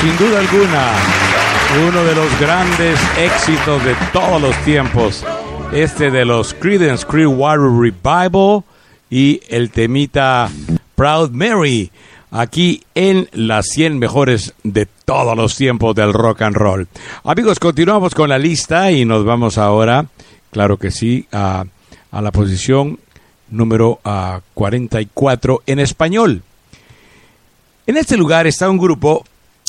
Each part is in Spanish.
sin duda alguna, uno de los grandes éxitos de todos los tiempos. De los Creedence Clearwater Revival y el temita Proud Mary, aquí en las 100 mejores de todos los tiempos del rock and roll. Amigos, continuamos con la lista y nos vamos ahora, claro que sí, a la posición número 44 en español. En este lugar está un grupo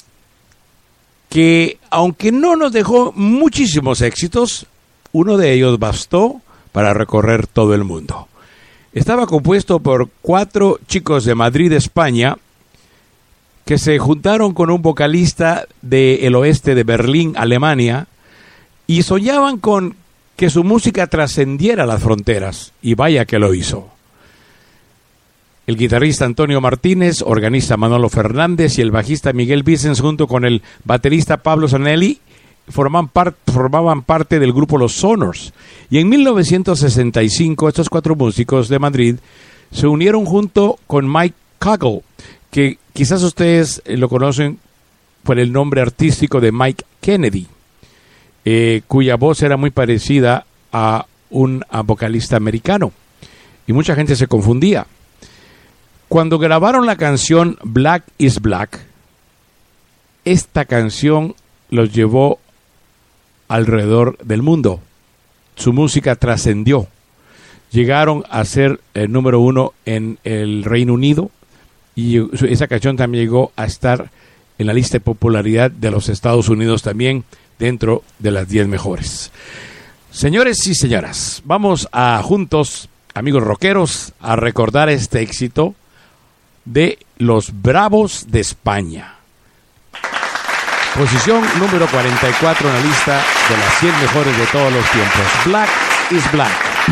que, aunque no nos dejó muchísimos éxitos, uno de ellos bastó para recorrer todo el mundo. Estaba compuesto por 4 chicos de Madrid, España, que se juntaron con un vocalista del oeste de Berlín, Alemania, y soñaban con que su música trascendiera las fronteras, y vaya que lo hizo. El guitarrista Antonio Martínez, organista Manolo Fernández y el bajista Miguel Vicens, junto con el baterista Pablo Zanelli, formaban parte del grupo Los Sonors. Y en 1965 estos 4 músicos de Madrid se unieron junto con Mike Cagle, que quizás ustedes lo conocen por el nombre artístico de Mike Kennedy, cuya voz era muy parecida a un vocalista americano, y mucha gente se confundía. Cuando grabaron la canción Black is Black, esta canción los llevó alrededor del mundo. Su música trascendió. Llegaron a ser el número 1 en el Reino Unido, y esa canción también llegó a estar en la lista de popularidad de los Estados Unidos, también dentro de las 10 mejores. Señores y señoras, vamos a juntos, amigos rockeros, a recordar este éxito de los Bravos de España. Posición número 44 en la lista de las 100 mejores de todos los tiempos. Black is Black.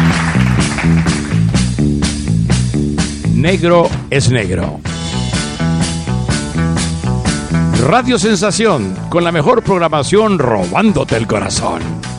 Negro es negro. Radio Sensación, con la mejor programación, robándote el corazón.